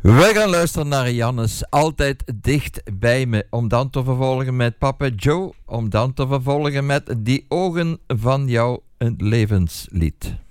We gaan luisteren naar Jannes, altijd dicht bij me, om dan te vervolgen met Papa Joe, om dan te vervolgen met Die ogen van jou, een levenslied.